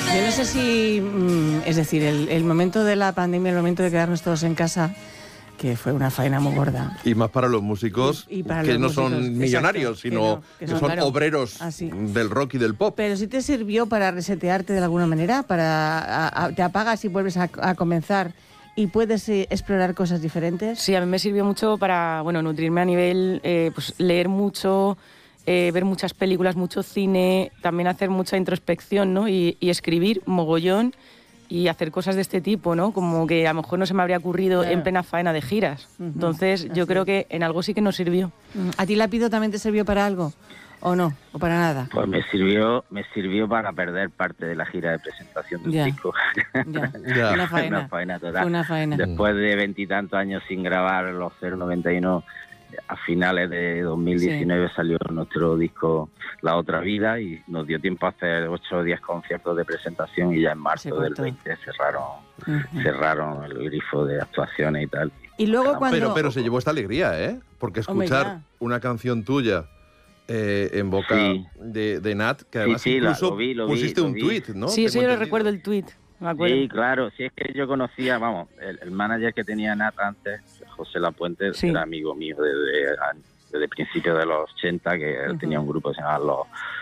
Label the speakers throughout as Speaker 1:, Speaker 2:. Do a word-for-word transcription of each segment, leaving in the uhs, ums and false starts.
Speaker 1: Yo no sé si, mm, es decir, el, el momento de la pandemia, el momento de quedarnos todos en casa, que fue una faena muy gorda.
Speaker 2: Y más para los músicos y, y para que los no músicos, son millonarios, exacto, sino que, no, que, que son, son claro, obreros así. Del rock y del pop.
Speaker 1: Pero sí te sirvió para resetearte de alguna manera, para a, a, te apagas y vuelves a, a comenzar y puedes eh, explorar cosas diferentes.
Speaker 3: Sí, a mí me sirvió mucho para, bueno, nutrirme a nivel, eh, pues leer mucho, eh, ver muchas películas, mucho cine, también hacer mucha introspección, ¿no? Y, y escribir mogollón. Y hacer cosas de este tipo, ¿no? Como que a lo mejor no se me habría ocurrido claro. en plena faena de giras. Uh-huh. Entonces, Así yo creo que en algo sí que nos sirvió.
Speaker 1: ¿A ti Lápido también te sirvió para algo? ¿O no? ¿O para nada?
Speaker 4: Pues me sirvió me sirvió para perder parte de la gira de presentación del
Speaker 1: ya.
Speaker 4: disco.
Speaker 1: Ya. Ya. Una faena.
Speaker 4: Una faena total.
Speaker 1: Una faena.
Speaker 4: Después de veintitantos años sin grabar los cero noventa y uno, a finales de dos mil diecinueve sí. salió nuestro disco La Otra Vida y nos dio tiempo a hacer ocho o diez conciertos de presentación y ya en marzo del veinte cerraron uh-huh. cerraron el grifo de actuaciones y tal.
Speaker 1: Y luego cuando...
Speaker 2: Pero, pero se llevó esta alegría, ¿eh? Porque escuchar una canción tuya eh, en boca sí. de, de Nat, que además
Speaker 4: sí, sí,
Speaker 2: incluso
Speaker 4: lo vi, lo
Speaker 2: pusiste
Speaker 4: vi,
Speaker 2: un
Speaker 4: lo
Speaker 2: tuit, ¿no?
Speaker 3: Sí, eso yo lo recuerdo, el tuit. Me acuerdo.
Speaker 4: Sí, claro, sí es que yo conocía, vamos, el, el manager que tenía Nat antes, José Lapuente, sí. era amigo mío desde, desde principios de los ochenta, que uh-huh. tenía un grupo que se llamaba Los,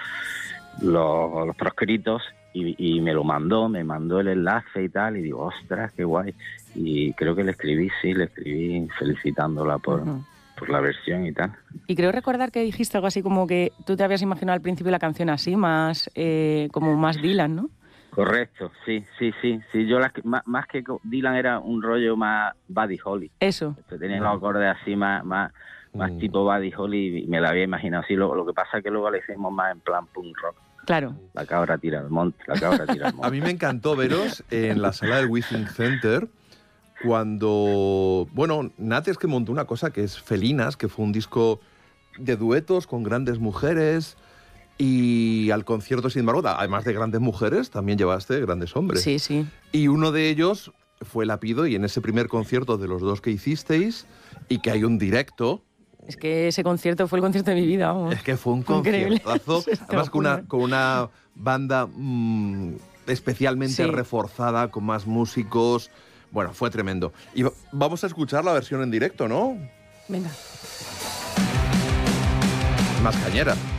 Speaker 4: los, los Proscritos, y, y me lo mandó, me mandó el enlace y tal, y digo, ostras, qué guay. Y creo que le escribí, sí, le escribí felicitándola por... Uh-huh. por la versión y tal.
Speaker 3: Y creo recordar que dijiste algo así como que tú te habías imaginado al principio la canción así, más eh, como más Dylan, ¿no?
Speaker 4: Correcto, sí, sí, sí, sí. Yo la, más, más que Dylan era un rollo más Buddy Holly.
Speaker 3: Eso.
Speaker 4: Tenía los acordes así más, más, más mm. tipo Buddy Holly y me la había imaginado así. Lo, lo que pasa es que luego le hicimos más en plan punk rock.
Speaker 3: Claro.
Speaker 4: La cabra tira al monte, la cabra tira al monte.
Speaker 2: A mí me encantó veros en la sala del Withing Center cuando, bueno, Nat es que montó una cosa que es Felinas, que fue un disco de duetos con grandes mujeres. Y al concierto, sin embargo, además de grandes mujeres, también llevaste grandes hombres.
Speaker 3: Sí, sí.
Speaker 2: Y uno de ellos fue Lápido, y en ese primer concierto de los dos que hicisteis, y que hay un directo...
Speaker 3: Es que ese concierto fue el concierto de mi vida, vamos.
Speaker 2: Es que fue un conciertazo, además con una, con una banda mmm, especialmente sí. reforzada, con más músicos... Bueno, fue tremendo. Y vamos a escuchar la versión en directo, ¿no?
Speaker 1: Venga.
Speaker 2: Más cañera.